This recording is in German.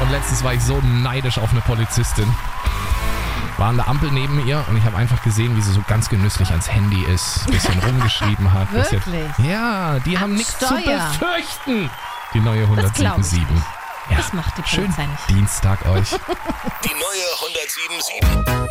Und letztens war ich so neidisch auf eine Polizistin. War an der Ampel neben ihr und ich habe einfach gesehen, wie sie so ganz genüsslich ans Handy ist, ein bisschen rumgeschrieben hat. Wirklich? Ja, die haben nichts zu Steuer. befürchten. Die neue Das glaub ich 107. nicht. Ja, Das macht die schönen Polizei nicht. Dienstag euch. Die neue 107.7.